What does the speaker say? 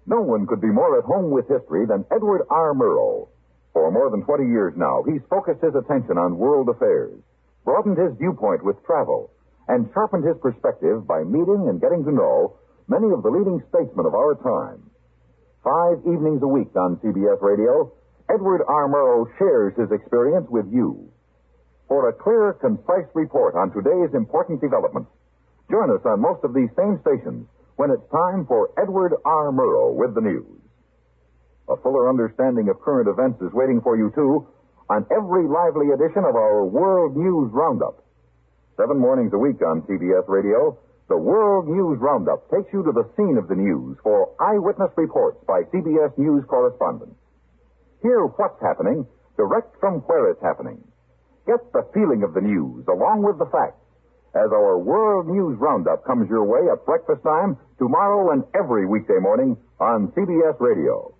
No one could be more at home with history than Edward R. Murrow. For more than 20 years now, he's focused his attention on world affairs, broadened his viewpoint with travel, and sharpened his perspective by meeting and getting to know many of the leading statesmen of our time. 5 evenings a week on CBS Radio, Edward R. Murrow shares his experience with you. For a clear, concise report on today's important developments, join us on most of these same stations when it's time for Edward R. Murrow with the news. A fuller understanding of current events is waiting for you, too, on every lively edition of our World News Roundup. 7 mornings a week on CBS Radio, the World News Roundup takes you to the scene of the news for eyewitness reports by CBS News correspondents. Hear what's happening direct from where it's happening. Get the feeling of the news along with the facts as our World News Roundup comes your way at breakfast time tomorrow and every weekday morning on CBS Radio.